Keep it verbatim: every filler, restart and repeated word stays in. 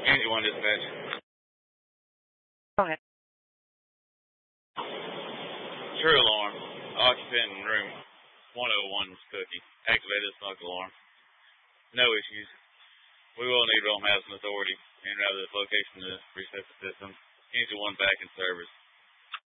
Unit one dispatch. Go ahead. True alarm. Occupant in room one oh one Cookie. Activated smoke alarm. No issues. We will need Rome Housing Authority and rather this location to reset the system. Unit one back in service.